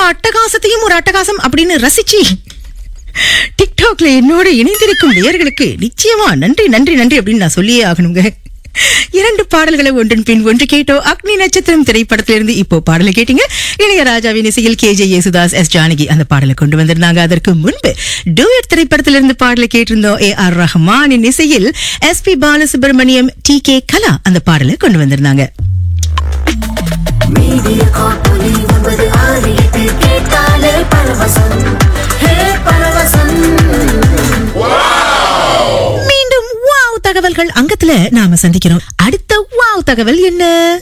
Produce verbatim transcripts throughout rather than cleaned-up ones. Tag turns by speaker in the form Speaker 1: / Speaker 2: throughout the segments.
Speaker 1: அட்டகாசத்தையும் ஒரு அட்டகாசம் அப்படின்னு ரசிச்சு டிக்டாக்ல என்னோட இணைந்திருக்கும் நேயர்களுக்கு நிச்சயமா நன்றி நன்றி நன்றி அப்படின்னு நான் சொல்லியே ஆகணுங்க. இரண்டு பாடல்களை ஒன்றன் பின் ஒன்று கேட்டோ. அக்னி நட்சத்திரம் திரைப்படத்திலிருந்து இப்போ பாடலை கேட்டீங்க. இளையராஜாவின் இசையில் K J Yesudas, S Janaki அந்த பாடலை கொண்டு வந்திருந்தாங்க. அதற்கு முன்பு டூயட் திரைப்படத்திலிருந்து பாடலை கேட்டிருந்தோம். ஏ ஆர் ரஹ்மானின் இசையில் S B Balasubramaniam, D K கலா அந்த பாடலை கொண்டு வந்திருந்தாங்க. மீண்டும் வாவ் தகவல்கள் அங்கத்துல நாம சந்திக்கிறோம். அடுத்த வாவ் தகவல் என்ன?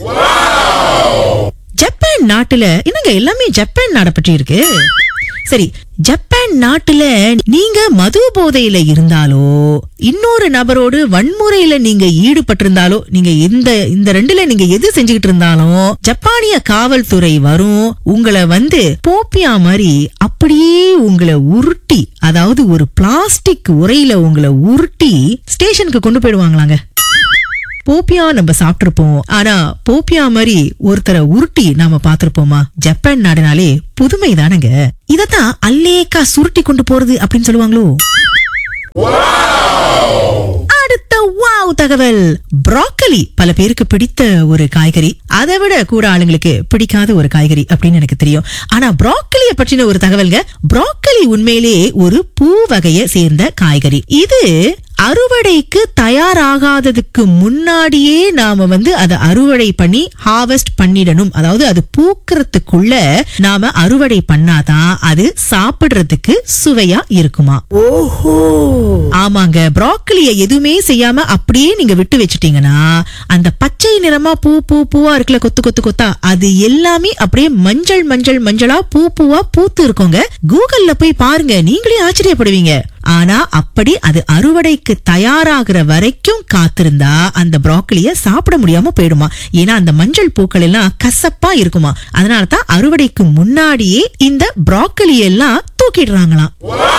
Speaker 1: ஜப்பான் நாட்டுல என்னங்க எல்லாமே ஜப்பான் நாட பற்றி இருக்கு. சரி, ஜப்பான் நாட்டுல நீங்க மது போதையில இருந்தாலோ இன்னொரு நபரோடு வன்முறையில நீங்க ஈடுபட்டிருந்தாலோ, நீங்க இந்த இந்த ரெண்டுல நீங்க எது செஞ்சுக்கிட்டு இருந்தாலும் ஜப்பானிய காவல்துறை வரும், உங்களை வந்து போப்பியா மாதிரி அப்படியே உங்களை உருட்டி, அதாவது ஒரு பிளாஸ்டிக் உரையில உங்களை உருட்டி ஸ்டேஷனுக்கு கொண்டு போயிடுவாங்களாங்க. போப்பியா நம்ம சாப்பிட்டிருப்போம், ஆனா போப்பியா மாதிரி ஒருத்தரை உருட்டி நாம பாத்திருப்போமா? ஜப்பான் நாடுனாலே புதுமை தானங்க. இதத்தான் அல்லேக்கா சுருட்டி கொண்டு போறது அப்படின்னு சொல்லுவாங்களோ. அடுத்த வாவ் தகவல், ப்ரோக்கலி பல பேருக்கு பிடித்த ஒரு காய்கறி, அதை விட கூட ஆளுங்களுக்கு பிடிக்காத ஒரு காய்கறி அப்படின்னு எனக்கு தெரியும். ஆனா ப்ரோக்கலிய பற்றின ஒரு தகவல்ங்க. ப்ரோக்கலி உண்மையிலே ஒரு பூ வகையை சேர்ந்த காய்கறி. இது அறுவடைக்கு தயாராகாததுக்கு முன்னாடியே நாம வந்து அதை அறுவடை பண்ணி ஹார்வெஸ்ட் பண்ணிடணும். அதாவது அது பூக்கிறதுக்குள்ள நாம அறுவடை பண்ணாதான் அது சாப்பிடுறதுக்கு சுவையா இருக்குமா. ஓஹோ, ஆமாங்க. ப்ரோக்கலிய எதுவுமே செய்யாம அப்படியே நீங்க விட்டு வச்சுட்டீங்கன்னா அந்த பச்சை நிறமா பூ பூ பூவா இருக்குல்ல, கொத்து கொத்து கொத்தா, அது எல்லாமே அப்படியே மஞ்சள் மஞ்சள் மஞ்சளா பூ பூவா பூத்து இருக்கோங்க. கூகுள்ல போய் பாருங்க, நீங்களே ஆச்சரியப்படுவீங்க. ஆனா அப்படி அது அறுவடைக்கு தயாராகிற வரைக்கும் காத்திருந்தா அந்த ப்ரோக்கலிய சாப்பிட முடியாம போயிடுமா. ஏன்னா அந்த மஞ்சள் பூக்கள் எல்லாம் கசப்பா இருக்குமா. அதனாலதான் அறுவடைக்கு முன்னாடியே இந்த ப்ரோக்கலி எல்லாம் தூக்கிடுறாங்களாம்.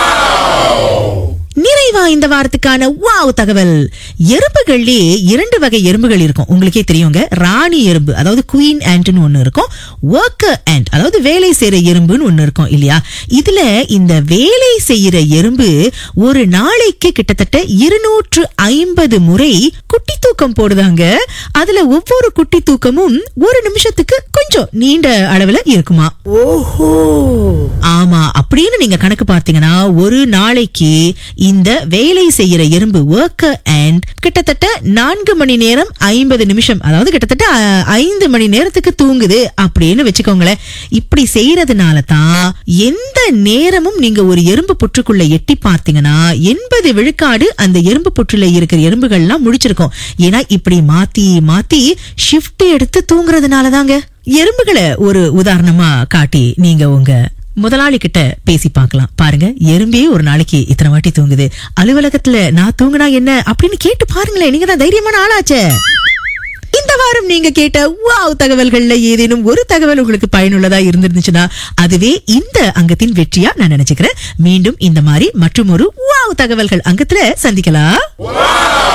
Speaker 1: நிறைவா இந்த வாரத்துக்கான வாவ் தகவல், எறும்புகள்லயே இரண்டு வகை எறும்புகள் இருக்கும், உங்களுக்கே தெரியுங்க. ராணி எறும்பு, அதாவது குயின் ஆண்ட்னு ஒண்ணு இருக்கும். ஒர்க்கர் ஆண்ட், அதாவது வேலை செய்யற எறும்புன்னு ஒண்ணு இருக்கும் இல்லையா. இதுல இந்த வேலை செய்யற எறும்பு ஒரு நாளைக்கு கிட்டத்தட்ட இருநூற்று ஐம்பது முறை குட்டி தூக்கம் போடுதாங்க. அதுல ஒவ்வொரு குட்டி தூக்கமும் ஒரு நிமிஷத்துக்கு கொஞ்சம் நீண்ட அளவுல இருக்குமா. ஓஹோ, ஆமா. அப்படின்னு நீங்க கணக்கு பார்த்தீங்கன்னா ஒரு நாளைக்கு இந்த வேலை செய்யற எறும்பு ஒர்க்கர் ஆண்ட் கிட்டத்தட்ட நான்கு மணி நேரம் ஐம்பது நிமிஷம், அதாவது கிட்டத்தட்ட ஐந்து மணி நேரத்துக்கு தூங்குது அப்படின்னு வச்சுக்கோங்களேன். இப்படி செய்யறதுனால தான் எந்த நேரமும் நீங்க ஒரு எறும்பு புற்றுக்குள்ள எட்டி பார்த்தீங்கன்னா எண்பது விழுக்காடு அந்த எறும்பு புற்றுல இருக்கிற எறும்புகள்லாம் முடிச்சிருக்கும். ஏன்னா இப்படி மாத்தி மாத்தி ஷிஃப்ட் எடுத்து தூங்குறதுனால தாங்க. எறும்புகளை ஒரு உதாரணமா காட்டி நீங்க உங்க முதலாளி கிட்ட பேசி பார்க்கலாம். பாருங்க, எறும்பே ஒரு நாளைக்கு இத்தனை வாட்டி தூங்குது, அலுவலகத்துல நான் தூங்குனா என்ன அப்படின்னு கேட்டு பாருங்களேன். நீங்க தான் தைரியமான ஆளாச்சே. இந்த வாரம் நீங்க கேட்ட வாவ் தகவல்கள்ல ஏதேனும் ஒரு தகவல் உங்களுக்கு பயனுள்ளதா இருந்திருந்துச்சுன்னா அதுவே இந்த அங்கத்தின் வெற்றியா நான் நினைச்சுக்கிறேன். மீண்டும் இந்த மாதிரி மற்றும் ஒரு வாவ் தகவல்கள் அங்கத்துல சந்திக்கலாம்.